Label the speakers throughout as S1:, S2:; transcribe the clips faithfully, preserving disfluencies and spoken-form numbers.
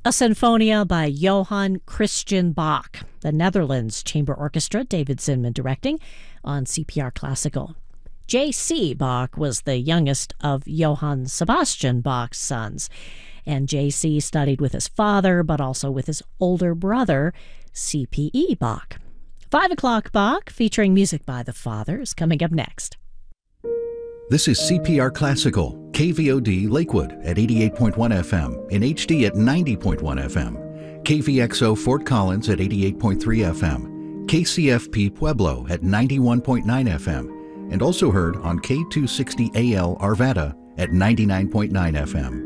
S1: A Sinfonia by Johann Christian Bach. The Netherlands Chamber Orchestra, David Zinman directing, on C P R Classical. J C Bach was the youngest of Johann Sebastian Bach's sons, and J C studied with his father, but also with his older brother, C P E Bach. Five O'Clock Bach, featuring music by the father, is coming up next.
S2: This is C P R Classical, K V O D Lakewood at eighty-eight point one F M, in H D at ninety point one F M, K V X O Fort Collins at eighty-eight point three F M, K C F P Pueblo at ninety-one point nine F M, and also heard on K two sixty A L Arvada at ninety-nine point nine F M.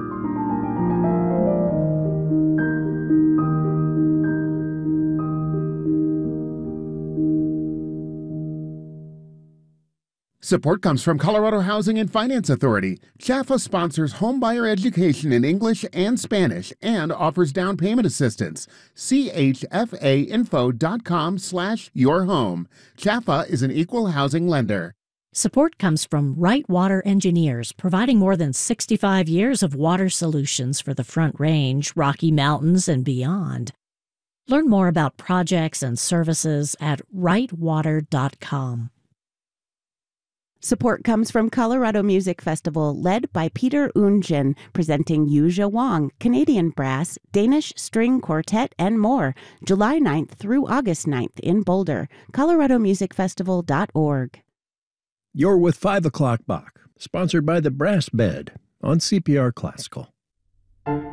S3: Support comes from Colorado Housing and Finance Authority. C H A F A sponsors homebuyer education in English and Spanish and offers down payment assistance. C H F A info dot com slash your home. C H A F A is an equal housing lender.
S1: Support comes from Wright Water Engineers, providing more than sixty-five years of water solutions for the Front Range, Rocky Mountains, and beyond. Learn more about projects and services at wright water dot com.
S4: Support comes from Colorado Music Festival, led by Peter Oundjian, presenting Yuja Wang, Canadian Brass, Danish String Quartet, and more, July ninth through August ninth in Boulder. colorado music festival dot org.
S5: You're with Five O'Clock Bach, sponsored by the Brass Bed on C P R Classical.